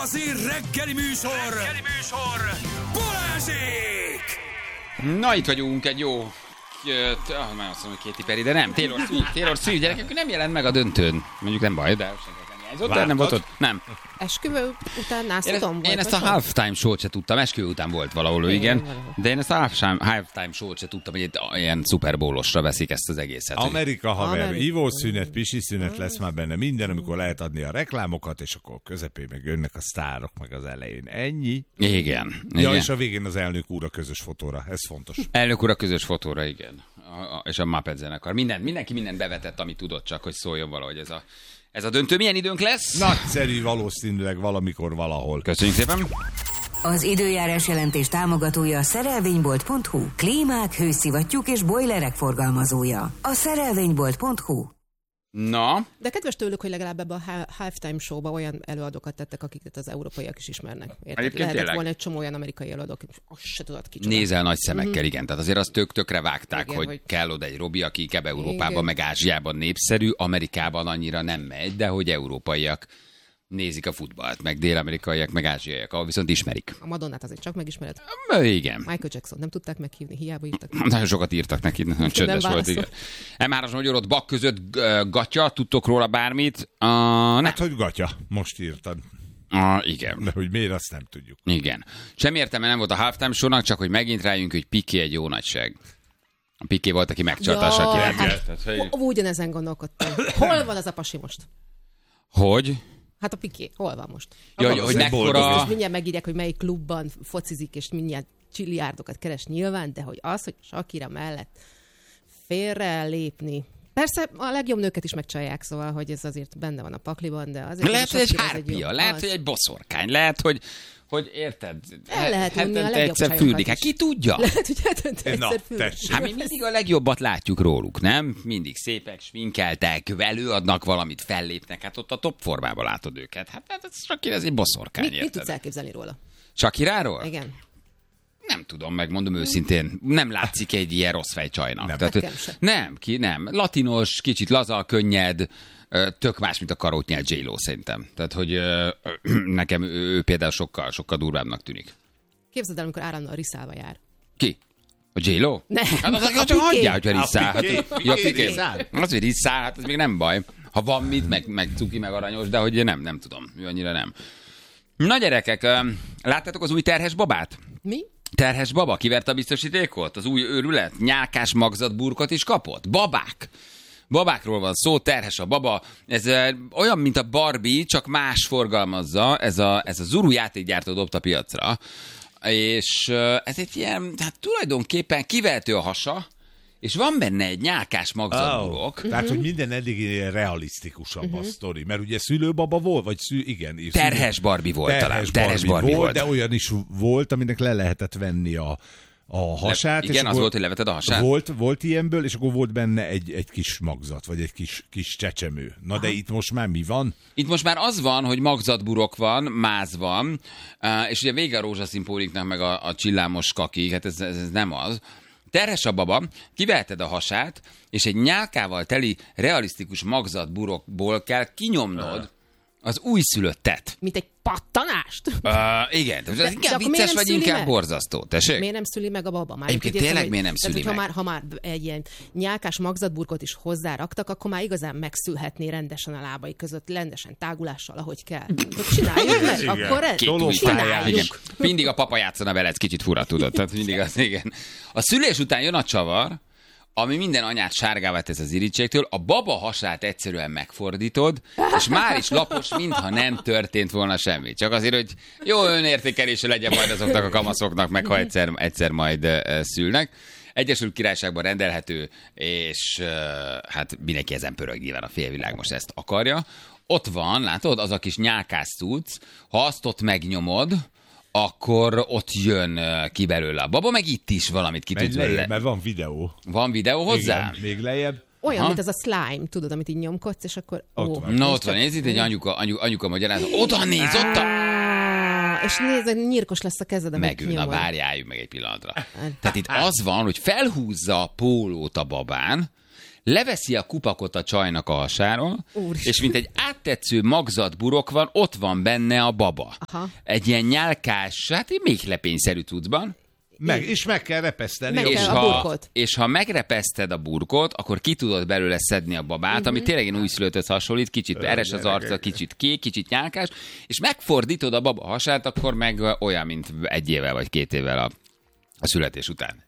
Igazi reggeli műsor! Balázsék! Na, itt vagyunk egy jó... már azt mondom, hogy Katy Perry, de nem. Taylor Swift, gyerekek, nem jelent meg a döntőn. Mondjuk nem baj, de senkinek nem hiányzott, de nem volt ott. Nem. Esküvő után nászodom? Én ezt a halftime show-t se tudtam. Esküvő után volt valahol, igen. De én ezt a halftime show-t se tudtam, hogy egy ilyen Super Bowl-osra veszik ezt az egészet. Amerika haver, ivószünet, pisiszünet lesz már benne minden, amikor lehet adni a reklámokat, és akkor közepén meg jönnek a sztárok, meg az elején. Ennyi. Igen. Ja, és a végén az elnök úr a közös fotóra. Ez fontos. Elnök úr a közös fotóra, igen. És a Muppet zenekar. Mindenki mindent bevetett, amit tudott, csak hogy szóljon valahogy ez a döntő. Milyen időnk lesz? Nagyszerű, valószínűleg valamikor, valahol. Köszönjük szépen. Az időjárás jelentés támogatója a szerelvénybolt.hu. Klímák, hőszivattyúk és bojlerek forgalmazója. A szerelvénybolt.hu. Na. De kedves tőlük, hogy legalább ebbe a halftime showba olyan előadókat tettek, akiket az európaiak is ismernek. Lehetett volna egy csomó olyan amerikai előadók, és azt se tudod kicsoda. Nézel nagy szemekkel, igen. Tehát azért azt tökre vágták, igen, hogy kell oda egy Robi, aki inkább Európában, meg Ázsiában népszerű, Amerikában annyira nem megy, de hogy európaiak nézik a futballt, meg dél-amerikaiak, meg ázsiaiak, ahol viszont ismerik. A Madonnát azért csak megismered. Igen. Michael Jackson nem tudták meghívni, hiába írtak. Nagyon sokat írtak neki, nagyon csöndes volt, igen. M3-as magyarod bak között gatya, tudtok róla bármit? Hát, hogy gatya, most írtad. Igen. De hogy miért, azt nem tudjuk. Igen. Semmi értelme nem volt a halftime show-nak, csak hogy megint rájünk, hogy Piqué egy jó nagyság. A Piqué volt, aki megcsalta a Shakirát. Ugyanezen gondolkodtam. Hol van az a pasi most? Hogy? Hát a Piqué, hol van most? Ja, hogy mekkora... Mindjárt megírják, hogy melyik klubban focizik, és mindjárt csilliárdokat keres nyilván, de hogy az, hogy Shakira mellett félre lépni. Persze a legjobb nőket is megcsalják, szóval, hogy ez azért benne van a pakliban, de azért... Lehet, hogy egy hárpia, lehet, hogy egy boszorkány, lehet, hogy érted? El lehet unni a legjobb egyszer fürdik. Hát ki tudja? Lehet, hogy hetente egyszer fürdik. Hát mi mindig a legjobbat látjuk róluk, nem? Mindig szépek, sminkeltek, előadnak valamit, fellépnek. Hát ott a top formában látod őket. Hát ez Shakira, ez egy boszorkány, érted? Mit tudsz elképzelni róla? Shakiráról? Igen. Nem tudom, megmondom őszintén. Nem látszik egy ilyen rossz fejcsajnak. Nem. Tehát, nem. Latinos, kicsit laza, könnyed, tök más, mint a karótnyelt J-Lo szerintem. Tehát, hogy nekem ő például sokkal durvábbnak tűnik. Képzeld el, amikor állandóan riszálva jár. Ki? A J-Lo? Nem. Hát az csak hagyjál, hogyha riszál. Az, hogy riszál, hát ez még nem baj. Ha van mit, meg cuki, meg aranyos, de hogy nem tudom. Ő annyira nem. Na gyerekek, láttátok az új terhes babát? Mi? Terhes baba kiverte a biztosítékot? Az új őrület nyálkás magzatburkot is kapott? Babákról van szó, terhes a baba. Ez olyan, mint a Barbie, csak más forgalmazza. Ez a Zuru játékgyártó dobta piacra. És ez egy ilyen, hát tulajdonképpen kivehető a hasa, és van benne egy nyálkás magzatburok. Tehát, hogy minden eddig ilyen realisztikusabb a sztori. Mert ugye szülőbaba volt, vagy igen. Terhes Barbie volt talán. Terhes Barbie volt. De olyan is volt, aminek le lehetett venni a hasát. Igen, az volt, hogy leveted a hasát? Volt ilyenből, és akkor volt benne egy kis magzat, vagy egy kis csecsemő. Na de itt most már mi van? Itt most már az van, hogy magzatburok van, máz van, és ugye vége a rózsaszín póliknak, meg a csillámos kaki, hát ez nem az. Terhes a baba, kiveheted a hasát, és egy nyálkával teli realisztikus magzatburokból kell kinyomnod az újszülöttet. Mint egy pattanást? Igen. Ez inkább vicces, vagy inkább borzasztó? Tessék? Miért nem szüli meg a baba? Már egyébként tényleg miért nem szüli meg? Ha már egy ilyen nyálkás magzatburkot is hozzáraktak, akkor már igazán megszülhetné rendesen a lábai között, rendesen tágulással, ahogy kell. Csináljuk meg, akkor ezt csináljuk. Mindig a papa játszana veled, kicsit fura, tudod. Tehát mindig az, igen. A szülés után jön a csavar, ami minden anyát sárgává tesz az irítségtől, a baba hasát egyszerűen megfordítod, és már is lapos, mintha nem történt volna semmi. Csak azért, hogy jó önértékelése legyen majd azoknak a kamaszoknak, meg ha egyszer majd szülnek. Egyesült Királyságban rendelhető, és hát mindenki ezen pörög, nyilván a félvilág most ezt akarja. Ott van, látod, az a kis nyálkász cucc, ha azt ott megnyomod, akkor ott jön ki belőle a baba, meg itt is valamit ki tudsz belőle. Mert van videó. Van videó hozzá? Igen, még lejjebb. Olyan, mint az a slime, tudod, amit így nyomkodsz, és akkor... Ott van. Na, ott van, nézd, itt egy anyuka magyarázat. Oda néz, ott a... És nézd, nyírkos lesz a kezed, amit Megül, na nyomod. várjáljunk meg egy pillanatra. Tehát itt az van, hogy felhúzza a pólót a babán, leveszi a kupakot a csajnak a hasáról, Úristen. és mint egy áttetsző magzatburok van, ott van benne a baba. Aha. Egy ilyen nyálkás, hát egy méhlepényszerű cuccban. És meg kell repeszteni. Meg a kell burkot. a burkot. És ha megrepeszted a burkot, akkor ki tudod belőle szedni a babát, ami tényleg egy újszülötthöz hasonlít, kicsit eres az arca, kicsit kék, kicsit nyálkás, és megfordítod a baba hasát, akkor meg olyan, mint 1 évvel vagy 2 évvel a születés után.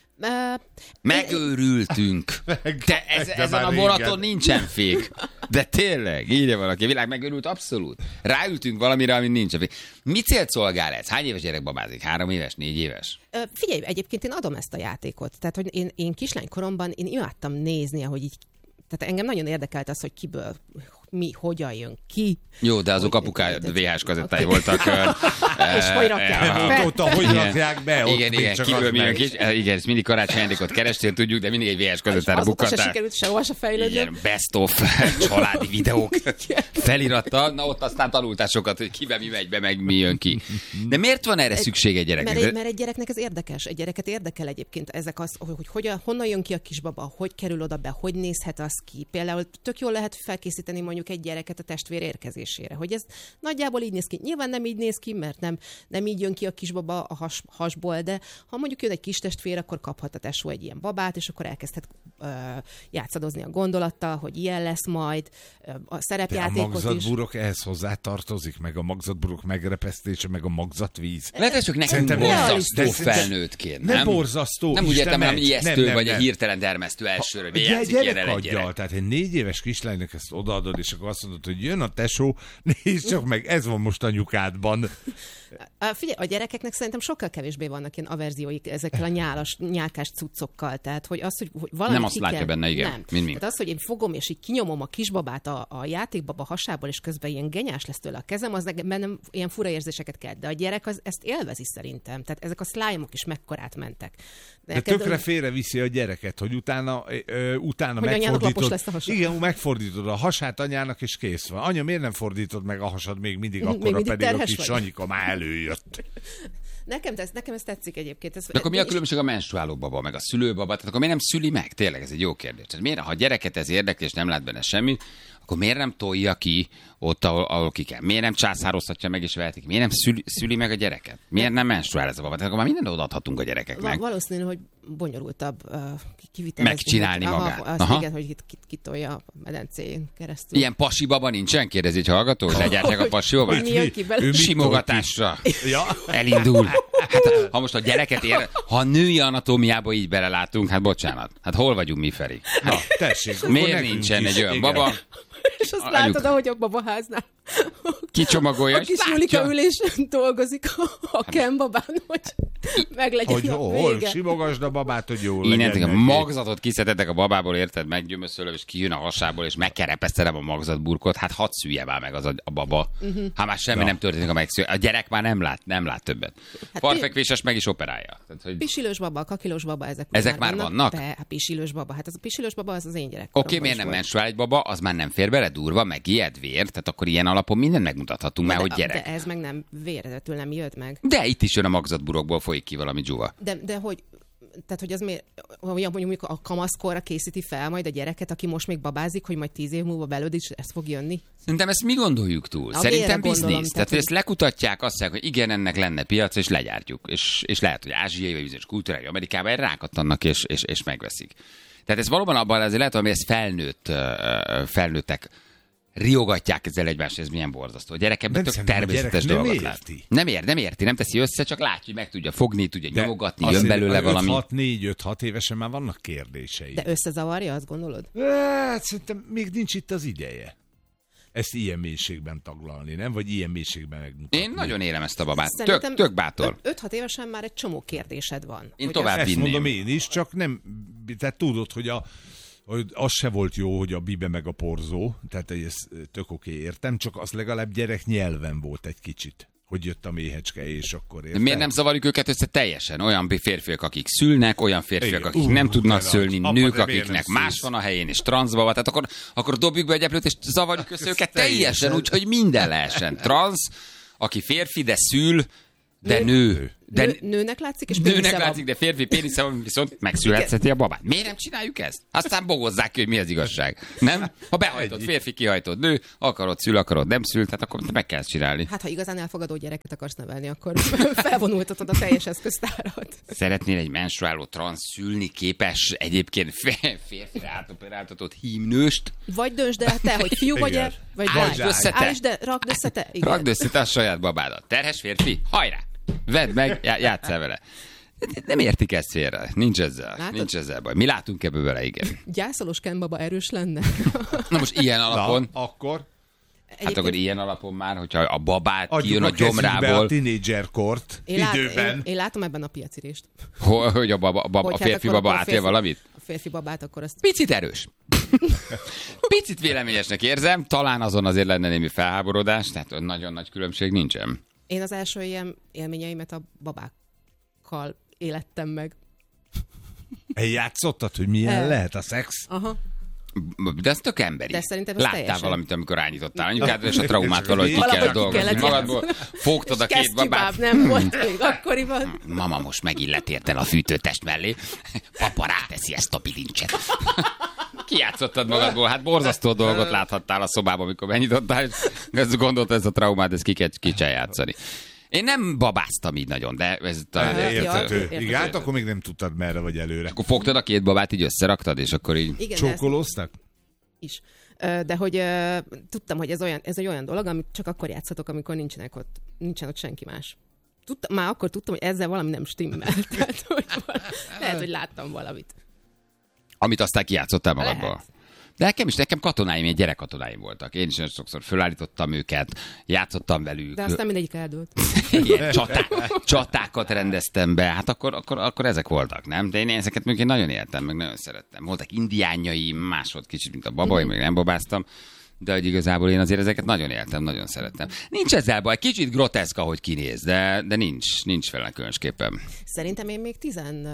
Megőrültünk. De ezen a vonaton nincsen fék. De tényleg, írja valaki, a világ megőrült abszolút. Ráültünk valamire, ami nincsen fék. Mi célt szolgál ez? Hány éves gyerek babázik? 3 éves, 4 éves? Figyelj, egyébként én adom ezt a játékot. Tehát, hogy én kislánykoromban én imádtam nézni, ahogy így, tehát engem nagyon érdekelt az, hogy kiből hogyan jön ki. Jó, de azok apukája VHS kazettái voltak. És hogy rakják Ott, hogy rakják be. Ott Igen, csak kiből az mi jön meg. ki. Igen, ezt mindig karácsony ajándékot kerestél, tudjuk, de mindig egy VHS kazettára azóta se bukkantál. sikerült sehova se fejlődni. Igen, best of családi videók felirattal. Na ott aztán tanultál sokat, hogy kibe mi megy be, meg mi jön ki. De miért van erre szükség egy gyereknek? Mert egy gyereknek ez érdekes. Egy gyereket érdekel egyébként ezek az, hogy honnan jön ki a kisbaba, hogy kerül oda be, hogy nézhet az ki. Például tök jól lehet felkészíteni mondjuk egy gyereket a testvér érkezésére, hogy ez nagyjából így néz ki. Nyilván nem így néz ki, mert nem így jön ki a kisbaba a hasból, de ha mondjuk jön egy kis testvér, akkor kaphat a tesó egy ilyen babát, és akkor elkezdhet játszadozni a gondolattal, hogy ilyen lesz majd, a szerepjátékot a is. magzatburok ehhez hozzá tartozik, meg a magzatburok megrepesztése, meg a magzatvíz. Lehet, ez csak nekünk Szerintem borzasztó de- felnőttként, Nem nem? borzasztó. Nem úgy Isten értem, hanem megy. ijesztő, Nem, vagy nem. egy hirtelen dermesztő elsőre, hogy Egy játszik ilyen gyerek el egy gyerek. aggyal, tehát egy 4 éves kislánynak ezt odaadod, és akkor azt mondod, hogy jön a tesó, nézd csak meg, ez van most anyukádban. Figyelj, a gyerekeknek szerintem sokkal kevésbé vannak ilyen averzióik ezekkel a nyálkás cuccokkal. Tehát, hogy az, hogy valami Nem azt látja benne, igen, Nem. mint mi. Tehát az, hogy én fogom, és így kinyomom a kisbabát a játékbaba hasából, és közben ilyen genyás lesz tőle a kezem, az bennem ilyen fura érzéseket kelt. De a gyerek ezt élvezi szerintem. Tehát ezek a slime-ok is mekkorát mentek. De tökre félreviszi a gyereket, hogy utána Hogy anyának lapos lesz a hasa. Igen, megfordítod a hasát anyának, és kész van. Anya, miért nem fordítod meg a hasad még mindig akkora, mindig pedig a terhes kis vagy. Sanyika már előjött. Nekem ez tetszik egyébként. De akkor mi a különbség a menstruáló baba, meg a szülőbaba? Tehát akkor miért nem szüli meg? Tényleg ez egy jó kérdés. Tehát miért, ha a gyereket ez érdekli, és nem lát benne semmit, akkor miért nem tolja ki ott, ahol ki kell? Miért nem császároztatja meg és vehetik? Miért nem szüli meg a gyereket? Miért nem menstruál ez a baba? Tehát akkor már mindent odaadhatunk a gyerekeknek. Valószínű, hogy bonyolultabb kivitelezni. Megcsinálni magát. Aha. Igen, hogy kitolja a medencén keresztül. Ilyen pasi baba nincsen? Kérdezi egy hallgató, hogy legyártják a pasi babát? Hogy mi jön ki belőle? Ő mit Simogatásra. Ja. Elindul. Hát, ha most a gyereket ha a női anatómiába így belelátunk, hát bocsánat. Hát hol vagyunk mi, Feri? Na, tessék. akkor Miért nekünk nincsen is. egy olyan Igen. baba, És azt Anyuk. látod, ahogy a babaháznál kicsomagolja, a és kis látja. Julika ül és dolgozik a kembabán, hogy meglegyen Hogy a hol vége. simogasd a babát, hogy jól Innentől legyen a neki. magzatot kiszedetek a babából, érted, meggyömöszölöm, és kijön a hasából, és megkerepesztelem a magzatburkot, hát hadd szülje már meg az a baba. Ha már semmi nem történik, a megszül. A gyerek már nem lát többet. Parfekvéses meg is operálja. Tehát, hogy... Pisilős baba, kakilós baba, ezek már vannak? De, a pisilős baba, hát az a pisilős baba az én gyerekkoromban Oké, miért is nem volt. menstruál egy baba, az már nem fér bele durva, meg ijed vér, tehát akkor ilyen alapon mindent megmutathatunk már, hogy gyerek. De ez meg nem véredetül nem jött meg. De itt is jön a magzatburokból, folyik ki valami dzsuva. De hogy, tehát hogy az miért, olyan mondjuk a kamaszkorra készíti fel majd a gyereket, aki most még babázik, hogy majd 10 év múlva belőd is ez fog jönni? Szerintem ezt mi gondoljuk túl? Na, Szerintem vére gondolom, biznisz. Tehát, hogy hogy- ezt lekutatják, azt mondják, hogy igen, ennek lenne piac, és legyártjuk. És lehet, hogy ázsiai, vagy bizonyos kultúrájú Amerikában erre rákattannak, és megveszik. Tehát ez valóban abban azért lehet, hogy ez felnőttek riogatják ezzel egymást, ez milyen borzasztó. A gyerek ebben Nem, tök szerintem a természetes gyerek nem dolgot lát. érti. Nem érti, nem teszi össze, csak látja, hogy meg tudja fogni, tudja nyomogatni, jön azért belőle a valami. 4-5-6 évesen már vannak kérdései. De összezavarja, azt gondolod? Hát szerintem még nincs itt az ideje. Ezt ilyen mélységben taglalni, nem? Vagy ilyen mélységben megmutatni. Én nagyon élem ezt a babát. Szerintem Tök bátor. 5-6 évesen már egy csomó kérdésed van. Én Hogy tovább Ezt vinném. mondom én is, csak nem... Tehát tudod, hogy hogy az se volt jó, hogy a bibe meg a porzó, tehát ez tök oké, értem, csak az legalább gyerek nyelven volt egy kicsit, hogy jött a méhecske, és akkor De értem. miért nem zavarjuk őket össze teljesen? Olyan férfiak, akik szülnek, olyan férfiak, Igen. akik nem tudnak de szülni, nagy. Apa, nők, de miért akiknek nem más szülsz? van a helyén, és transzbaba, tehát akkor dobjuk be egy eplőt, és zavarjuk össze őket teljesen, Teljesen. úgyhogy minden lehessen. Transz, aki férfi, de szül, de nő. De nőnek látszik, és nőnek pénisze van. látszik, de férfi pénisze van, viszont megszületheti a babát. Miért nem csináljuk ezt? Aztán bogozzák ki, hogy mi az igazság. Nem? Ha behajtott férfi, kihajtott nő, akarod szül, akarod nem szül, tehát akkor meg kell csinálni. Hát, ha igazán elfogadó gyereket akarsz nevelni, akkor felvonultatod a teljes eszköztárat. Szeretnél egy menstruáló transzszülni képes egyébként férfire átoperáltatott hímnőst? Vagy döntsd el te, hogy fiú vagy Igen. vagy Állítsd lány. össze te. Állítsd, de rakd össze te. Igen. Rakd össze te a saját babádat. Terhes férfi? Hajrá! Vedd meg, játsszál vele. Nem értik ezt félre. Nincs ezzel baj. Mi látunk ebből vele, igen. Gyászolós Ken baba erős lenne. Na most ilyen alapon, Na, akkor hát akkor ilyen alapon már, hogyha a babát adjuk kijön a kezünkbe a gyomrából, tínédzserkort időben. Én látom ebben a piacirést. hogy a férfi hát baba akkor átél valamit? A férfi babát, akkor azt... Picit erős. Picit véleményesnek érzem, talán azon azért lenne némi felháborodás, tehát nagyon nagy különbség nincsen. Én az első ilyen élményeimet a babákkal élettem meg. Eljátszottad, hogy milyen lehet a szex? Aha. De ez tök emberi. De szerintem ez láttál teljesen. valamit, amikor rányítottál anyukád, és a traumát valahogy ki Valahogy kell ki dolgozni kellett magadból. Fogtad a két Kesztyűbáb babát. nem volt még akkoriban. Mama most megillet érten a fűtőtest mellé. Papa ráteszi ezt a bilincset. Kijátszottad magadból, hát borzasztó dolgot láthattál a szobában, amikor megnyitottál, és ezt gondolta, ez a traumát, ezt ki kell játszani. Én nem babáztam így nagyon, de ez talán Érthető. Ja, Igen, hát akkor még nem tudtad merre vagy előre. Akkor fogtad a két babát, így összeraktad, és akkor így... Igen, de ezt Csókolóztak? is. De hogy tudtam, hogy ez egy olyan dolog, amit csak akkor játszhatok, amikor nincsen ott senki más. Már akkor tudtam, hogy ezzel valami nem stimmel. Tehát, hogy lehet, hogy láttam valamit. Amit aztán kijátszottál magadból. Lehet. De nekem katonáim, ilyen gyerekkatonáim voltak. Én is nagyon sokszor fölállítottam őket, játszottam velük. De aztán mindegyik eldőlt. Ilyen csatákat rendeztem be, hát akkor ezek voltak, nem? De én ezeket mondjuk én nagyon éltem, meg nagyon szerettem. Voltak indiánjaim, más volt kicsit, mint a baba, én még nem babáztam, de hogy igazából én azért ezeket nagyon éltem, nagyon szerettem. Nincs ezzel baj, kicsit groteszk, ahogy kinéz, de nincs vele különösképpen. Szerintem én még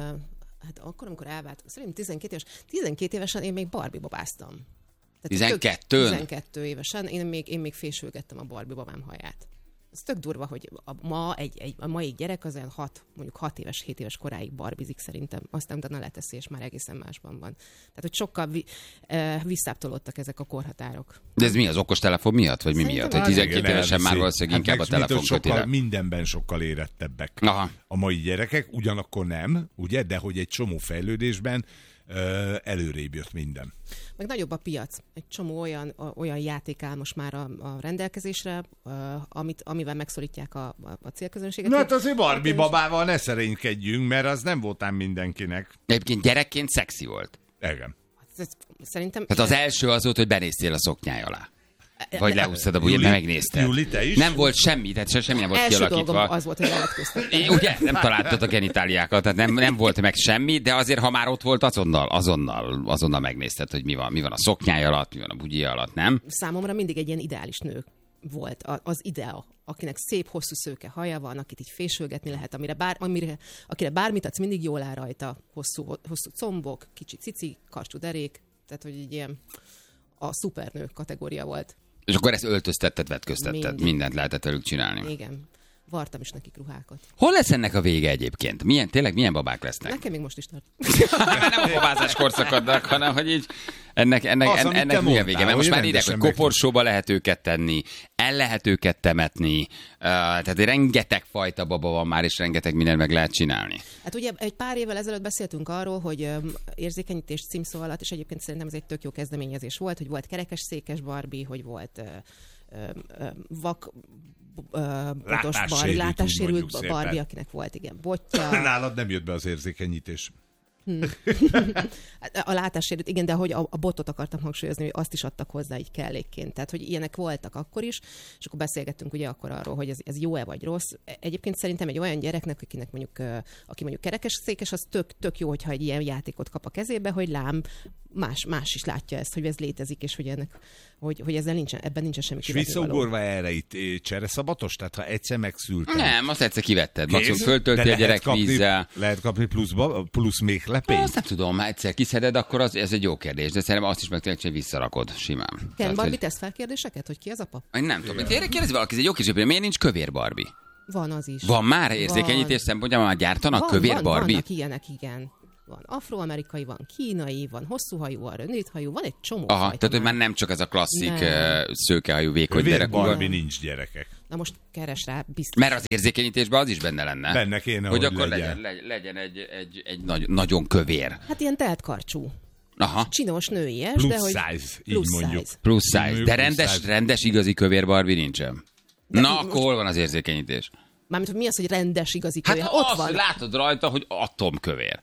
hát akkor, amikor elváltam, szerintem 12 évesen én még Barbie babáztam. 12? 12 évesen én még fésülgettem a Barbie babám haját. Ez tök durva, hogy a mai gyerek az olyan 6 éves, 7 éves koráig barbizik szerintem, aztán utána leteszi, és már egészen másban van. Tehát, hogy sokkal visszábbtolódtak ezek a korhatárok. De ez mi, az okostelefon miatt, vagy mi miatt? Hogy 12 évesen már valószínűleg inkább a telefon köti le. Mindenben sokkal érettebbek Aha. a mai gyerekek, ugyanakkor nem, ugye, de hogy egy csomó fejlődésben előrébb jött minden. Meg nagyobb a piac. Egy csomó olyan játék áll most már a rendelkezésre, amivel megszorítják a célközönséget. Na hát azért Barbie babával ne szerénykedjünk, mert az nem voltám mindenkinek. Egyébként gyerekként szexi volt. Igen. Szerintem... Tehát az első az volt, hogy benéztél a szoknyáj alá. Vagy leúsztad a bujját, mert megnézted. Juli, te is? Nem volt semmi, tehát semmi nem volt első kialakítva. dolgom az volt, hogy levetköztem. Ugye? Nem találtad a genitáliákat, tehát nem volt meg semmi, de azért, ha már ott volt, azonnal megnézted, hogy mi van a szoknyáj alatt, mi van a bugyi alatt, nem? Számomra mindig egy ilyen ideális nő volt az idea, akinek szép, hosszú szőke haja van, akit így fésülgetni lehet, akire bármit adsz, mindig jól áll rajta, hosszú combok, kicsi cici, karcsú derék, tehát hogy egy ilyen a szupernő kategória volt. És akkor ezt öltöztetted, vetköztetted, mindent lehetett velük csinálni. Igen. Vartam is nekik ruhákat. Hol lesz ennek a vége egyébként? Milyen babák lesznek? Nekem még most is tart. Nem a babázás korszakadnak, hanem hogy így ennek milyen vége? Mert most már írják, hogy koporsóba lehet őket tenni, el lehet őket temetni, tehát rengeteg fajta baba van már, és rengeteg mindent meg lehet csinálni. Hát ugye egy pár évvel ezelőtt beszéltünk arról, hogy érzékenyítés címszó alatt, és egyébként szerintem ez egy tök jó kezdeményezés volt, hogy volt kerekes székes Barbie, hogy volt vak látássérült Barbie, akinek volt igen botja. Nálad nem jött be az érzékenyítés. A látássérült, igen, de hogy a botot akartam hangsúlyozni, hogy azt is adtak hozzá így kellékként. Tehát, hogy ilyenek voltak akkor is, és akkor beszélgettünk ugye akkor arról, hogy ez jó-e vagy rossz. Egyébként szerintem egy olyan gyereknek, aki mondjuk kerekesszékes, az tök jó, hogyha egy ilyen játékot kap a kezébe, hogy lám, más is látja ezt, hogy ez létezik, és hogy ebben nincsen semmi És kivetni való. visszaugorva erre itt csereszabatos? Tehát ha egyszer megszültem. Nem, azt egyszer kivetted. Maximum föltölti a gyerek vízzel. Lehet kapni plusz még lepényt? Azt nem tudom, ha egyszer kiszeded, akkor ez egy jó kérdés, de szerintem azt is meg tényleg visszarakod simán. Ken Barbie tesz fel kérdéseket, hogy ki az apa? Én nem tudom. Kérdezi valaki, ez egy jó kis miért nincs kövér Barbie? Van az is. Van már érzékenyítés szempontjából, már gyártanak kövér Barbie? Vannak ilyenek, igen. Van afroamerikai, van kínai, van hosszúhajú, van rövidhajú, van egy csomó Aha, fajta tehát hogy már nem csak ez a klasszik szőkehajú vékony gyerek. Barbie nincs gyerekek. Na most keres rá, biztos. Mert az érzékenyítésben az is benne lenne. Benne kéne, hogy hogy akkor legyen egy nagyon kövér. Hát ilyen teltkarcsú. Aha. Csinos nőies, Plus de hogy... size, így Plus mondjuk. size. Plusz size. Mondjuk De plusz rendes igazi kövér Barbie nincsen. Na, akkor hol van az érzékenyítés? Mármint, hogy mi az, hogy rendes igazi Hát kövér? ott Ott van. látod rajta, hogy atomkövér.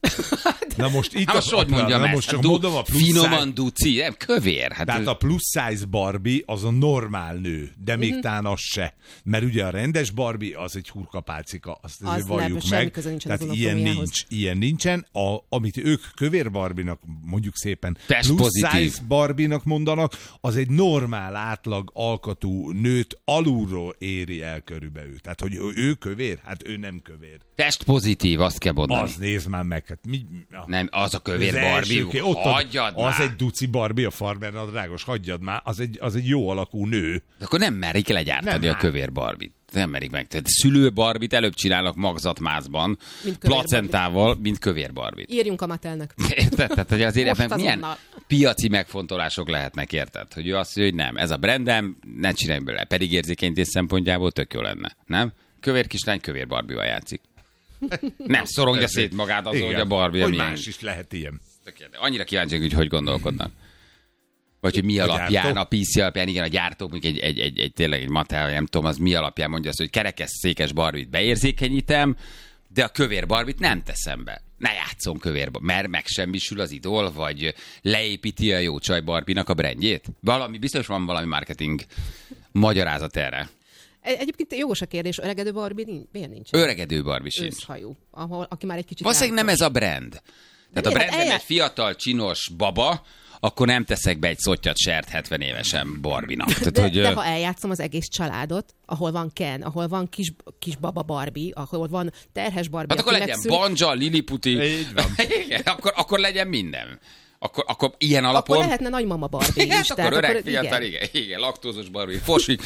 Na most itt Hát most hogy mondjam na ezt? most csak Hát mondom a plusz finoman size. duci, nem kövér. Hát Tehát a plusz size Barbie az a normál nő, de még talán az se. Mert ugye a rendes Barbie az egy hurkapálcika, azt Az azért nem, valljuk semmi meg. köze nincsen Tehát az ilyen anatómiához. ilyen nincsen. Amit ők kövér Barbie-nak mondjuk szépen Test plusz pozitív. size Barbie-nak mondanak, az egy normál átlag alkatú nőt alulról éri el körülbelül. Tehát, hogy ő kövér? Hát ő nem kövér. test pozitív, azt kell mondani. Az nézd már meg. Hát Nem, az a kövér az Barbie. első, ott Hagyjad az már. egy duci Barbie, a farmernadrágos, hagyjad már, az egy jó alakú nő. Akkor nem merik legyártani Nem, a hát. kövér Barbit. Nem merik meg. Tehát szülő Barbit előbb csinálnak magzatmázban, Mint kövér placentával, mint kövér Barbit. Írjunk a Mattelnek. Érted? Tehát, hogy azért Most ebben milyen azonnal. piaci megfontolások lehetnek, érted? Hogy ő azt mondja, hogy nem, ez a brandem, ne csinálj belőle. Pedig érzékenyítés szempontjából tök jó lenne. Nem? Kövér kislány kövér Barbie-val játszik. Nem szorongja szét magát azon, Igen. hogy a Barbie hogy milyen. más is lehet ilyen. Annyira kíváncsi, hogy gondolkodnak. Vagy hogy mi alapján, gyártó? a PC alapján, igen, a gyártó, mondjuk egy tényleg egy Mattel, nem tudom, az mi alapján mondja azt, hogy kerekes székes Barbie-t beérzékenyítem, de a kövér Barbie-t nem teszem be. Ne játszom kövér Barbie, mert megsemmisül az idol, vagy leépíti a jó csaj Barbie-nak a brandjét. Biztos van valami marketing magyarázat erre. Egyébként jogos a kérdés, öregedő Barbie miért nincs? Öregedő Barbie sincs. Őszhajú, aki már egy kicsit... Valószínűleg nem ez a brand. Tehát a brandem egy fiatal, csinos baba, akkor nem teszek be egy szottyat sert 70 évesen Barbie-nak. Tehát, De ha eljátszom az egész családot, ahol van Ken, ahol van kis baba Barbie, ahol van terhes Barbie, hát akkor legyen Banja, Liliputi. Így van. Igen, akkor legyen minden. Akkor ilyen alapon... Akkor lehetne nagymama Barbie Igen, is. akkor öreg fiatal, igen, laktózos Barbie, fosi.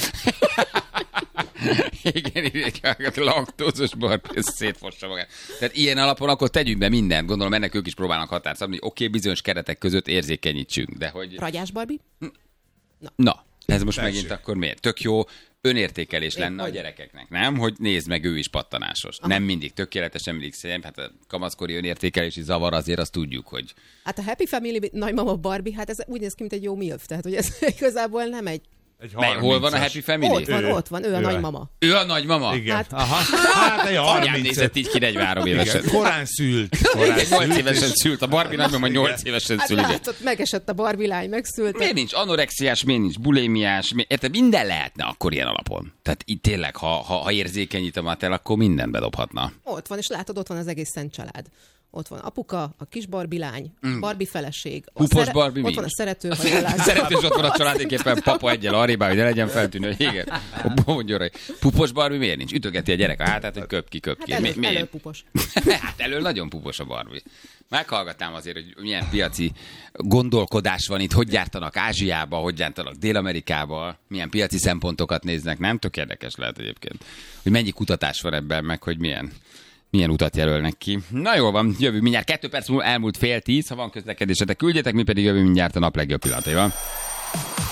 igen, laktózos Barbie, ez szétfossa magát. Tehát ilyen alapon akkor tegyünk be mindent. Gondolom ennek ők is próbálnak határt szabni, hogy oké, bizonyos keretek között érzékenyítsünk, de hogy... Ragyás Barbie? Na, ez most Tessék. megint akkor miért? Tök jó önértékelés lenne a gyerekeknek, nem? Hogy nézd meg, ő is pattanásos. Aha. Nem mindig tökéletes, nem mindig szép. Hát a kamaszkori önértékelési zavar azért azt tudjuk, hogy... Hát a Happy Family nagymama Barbie, hát ez úgy néz ki, mint egy jó milf. Tehát, hogy ez igazából nem egy... Egy Hol van a 30-as. Happy Family? Ott van, ő a nagymama. Ő a nagymama? Igen. Hát- Aha. Hát egy Anyám 30. nézett így ki 43 évesen. Igen. Korán szült. 8 évesen szült. A Barbie nagymama 8 évesen Hát szül. igen. látod, megesett a Barbie lány, megszült. Miért nincs anorexiás, miért nincs bulémiás? Érted, minden lehetne akkor ilyen alapon. Tehát itt tényleg, ha érzékenyít a Mattel, akkor minden bedobhatna. Ott van, és látod, ott van az egész szent család. Ott van apuka, a kis Barbie lány, Barbie feleség. Pupos Barbie mi? Ott van a szerető, ha jól látom. Szeretős ott van a családéképpen, papa egyel arrébb, hogy ne legyen feltűnő. Igen. Mondjon, pupos Barbie miért nincs? Ütögeti a gyerek a hátát, hogy köp ki. Hát előpupos. Hát elől nagyon pupos a Barbie. Meghallgatnám azért, hogy milyen piaci gondolkodás van itt, hogy gyártanak Ázsiába, hogy gyártanak Dél-Amerikába, milyen piaci szempontokat néznek, nem? Tök érdekes lehet egyébként. Hogy mennyi kutatás van ebben, meg hogy milyen utat jelölnek ki. Na jól van, jövő mindjárt 2 perc múlva elmúlt 9:30, ha van közlekedésetek, küldjetek, mi pedig jövő mindjárt a nap legjobb pillanataival.